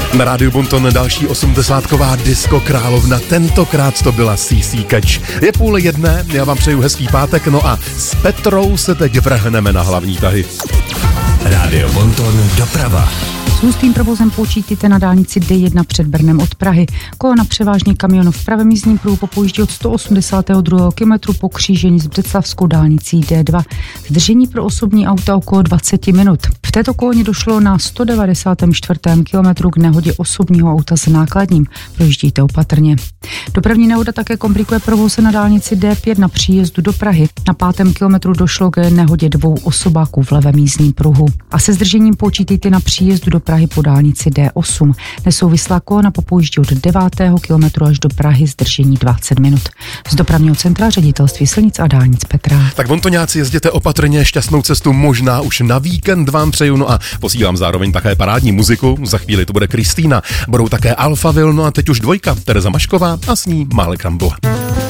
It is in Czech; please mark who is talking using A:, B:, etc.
A: Na rádiu Bonton další 80ková disco královna, tentokrát to byla CC Catch. Je 12:30, já vám přeju hezký pátek, no a s Petrou se teď vrhneme na hlavní tahy.
B: Rádio Bonton doprava.
C: S hustým provozem počítejte na dálnici D1 před Brnem od Prahy. Kolona převážně kamionů v pravém jízdním pruhu popojíždí od 182. kilometru po křížení s břeclavskou dálnicí D2. Zdržení pro osobní auta okolo 20 minut. V této koloně došlo na 194. kilometru k nehodě osobního auta s nákladním. Projíždějte opatrně. Dopravní nehoda také komplikuje provoz na dálnici D5 na příjezdu do Prahy. Na 5. kilometru došlo k nehodě 2 osobáků v levém jízdním pruhu. A se zdržením počítejte na příjezdu do Prahy po dálnici D8. Nesouvislá kolona popojíždí od 9. kilometru až do Prahy, zdržení 20 minut. Z dopravního centra Ředitelství silnic a dálnic Petra.
A: Tak bontoňáci, jezděte opatrně, šťastnou cestu možná už na víkend vám přeju, no a posílám zároveň také parádní muziku. Za chvíli to bude Kristýna, budou také Alphaville, no a teď už dvojka, Tereza Mašková a s ní Málek Rambla.